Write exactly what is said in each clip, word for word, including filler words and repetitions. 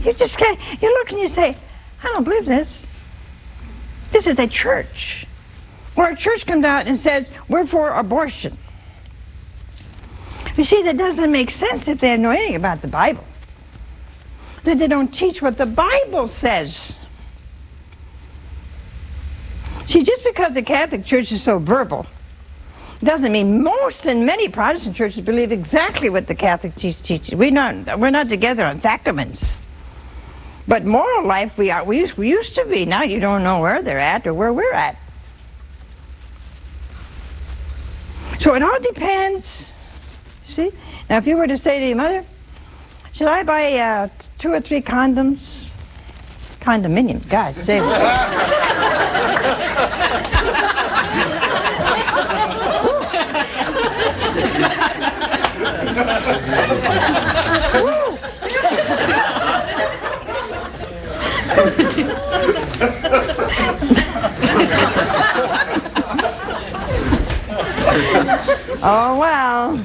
You just can't, you look and you say, I don't believe this. This is a church. Or a church comes out and says, we're for abortion. You see, that doesn't make sense if they know anything about the Bible. That they don't teach what the Bible says. See, just because the Catholic Church is so verbal, doesn't mean most and many Protestant churches believe exactly what the Catholic Church teaches. We're not, we're not together on sacraments. But moral life, we, are, we, used, we used to be. Now you don't know where they're at or where we're at. So it all depends. See? Now if you were to say to your mother, should I buy uh, two or three condoms? Condominium, God save me. Oh, well.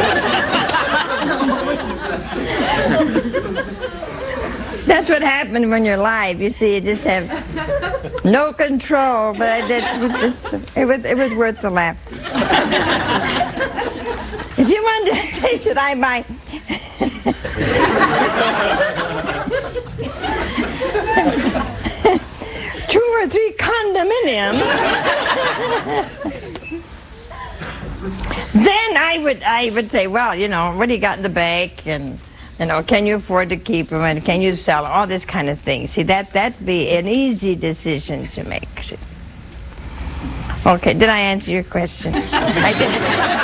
That's what happened when you're live. You see, you just have no control. But I did, it, was, it was worth the laugh. If you wanted to say, should I buy... two or three condominiums, then I would I would say, well, you know, what do you got in the bank, and you know, can you afford to keep them, and can you sell all this kind of thing. See, that that'd be an easy decision to make. Okay, did I answer your question? I did.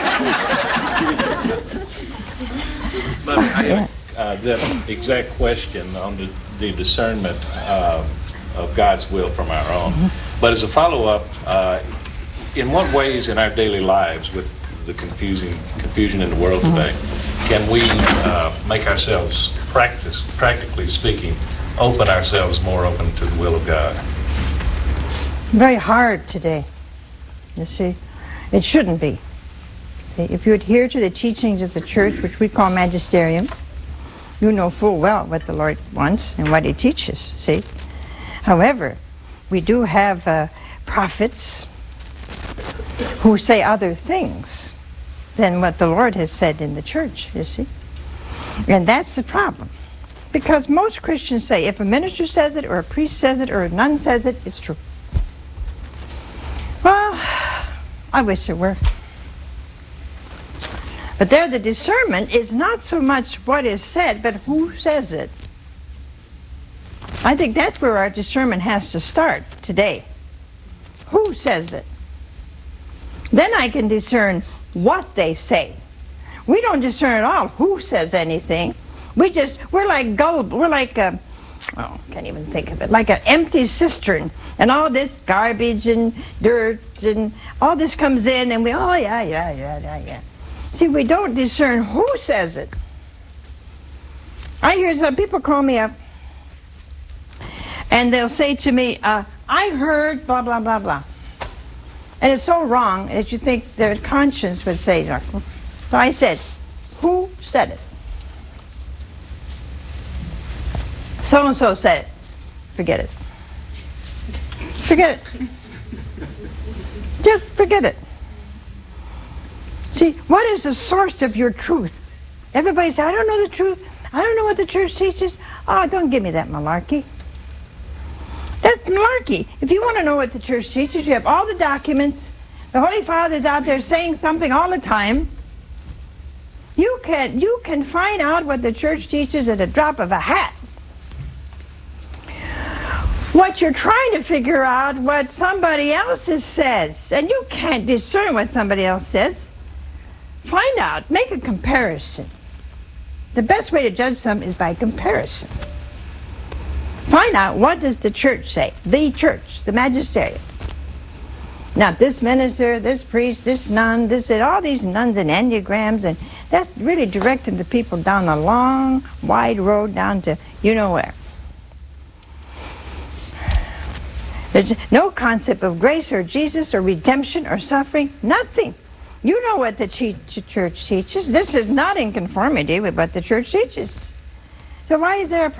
But I have uh, that exact question on the, the discernment uh, of God's will from our own. Mm-hmm. But as a follow-up, uh, in what ways in our daily lives with the confusing confusion in the world mm-hmm. today can we uh, make ourselves, practice, practically speaking, open ourselves more open to the will of God? Very hard today, you see. It shouldn't be. If you adhere to the teachings of the church, which we call magisterium, you know full well what the Lord wants and what He teaches, see. However, we do have uh, prophets who say other things than what the Lord has said in the church, you see. And that's the problem. Because most Christians say, if a minister says it, or a priest says it, or a nun says it, it's true. Well, I wish it were. But there the discernment is not so much what is said, but who says it. I think that's where our discernment has to start today. Who says it? Then I can discern what they say. We don't discern at all who says anything. We just, we're like gullible, we're like a, oh, can't even think of it, like an empty cistern. And all this garbage and dirt and all this comes in and we, oh yeah, yeah, yeah, yeah, yeah. See, we don't discern who says it. I hear some people call me up and they'll say to me, uh, I heard blah, blah, blah, blah. And it's so wrong that you think their conscience would say, so I said, who said it? So-and-so said it. Forget it. Forget it. Just forget it. See, what is the source of your truth? Everybody says, I don't know the truth. I don't know what the church teaches. Oh, don't give me that malarkey. That's malarkey. If you want to know what the church teaches, you have all the documents. The Holy Father's out there saying something all the time. You can, you can find out what the church teaches at a drop of a hat. What you're trying to figure out what somebody else says, and you can't discern what somebody else says. Find out, make a comparison. The best way to judge something is by comparison. Find out, what does the church say? The church, the magisterium. Not this minister, this priest, this nun, this, all these nuns and enneagrams, and that's really directing the people down a long, wide road down to you know where. There's no concept of grace or Jesus or redemption or suffering, nothing. You know what the church teaches. This is not in conformity with what the church teaches. So why is there a